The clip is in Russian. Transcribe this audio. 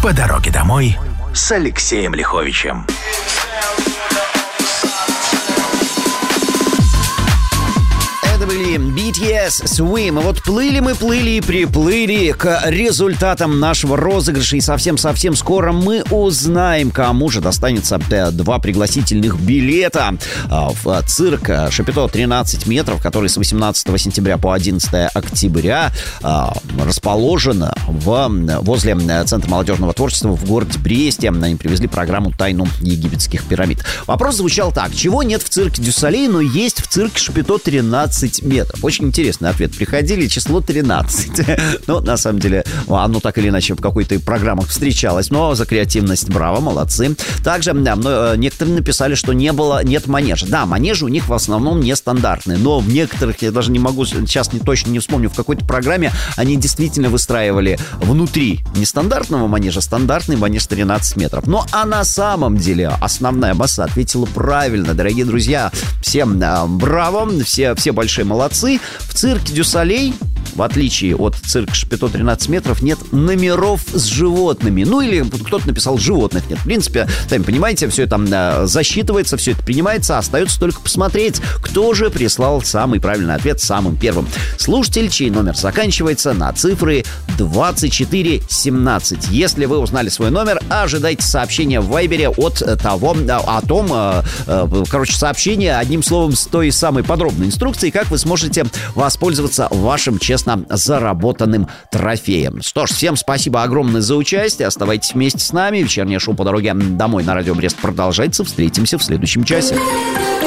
По дороге домой с Алексеем Лиховичем. Это были BTS Swim. И вот плыли мы, плыли и приплыли к результатам нашего розыгрыша. И совсем-совсем скоро мы узнаем, кому же достанется 2 пригласительных билета в цирк Шапито 13 метров, который с 18 сентября по 11 октября расположен возле Центра молодежного творчества в городе Бресте. Они привезли программу «Тайну египетских пирамид». Вопрос звучал так: чего нет в цирке Дю Солей, но есть в цирке Шапито 13 метров? Очень интересный ответ. Приходили, число 13. Но, на самом деле, оно так или иначе в какой-то программах встречалось. Но за креативность браво, молодцы. Также некоторые написали, что нет манежа. Да, манежи у них в основном нестандартные. Но в некоторых, я даже не могу, сейчас точно не вспомню, в какой-то программе они действительно выстраивали внутри нестандартного манежа стандартный манеж 13 метров. Ну, а на самом деле основная масса ответила правильно. Дорогие друзья, всем браво, все большие молодцы. В цирке Дю Солей, в отличие от цирка Шапито 13 метров, нет номеров с животными. Ну, или кто-то написал, животных нет. В принципе, сами понимаете, все это засчитывается, все это принимается. Остается только посмотреть, кто же прислал самый правильный ответ самым первым. Слушатель, чей номер заканчивается на цифры 2417. Если вы узнали свой номер, ожидайте сообщения в Вайбере сообщение одним словом с той самой подробной инструкцией, как вы сможете воспользоваться вашим честно заработанным трофеем. Что ж, всем спасибо огромное за участие. Оставайтесь вместе с нами. Вечернее шоу «По дороге домой» на радио Брест продолжается. Встретимся в следующем часе.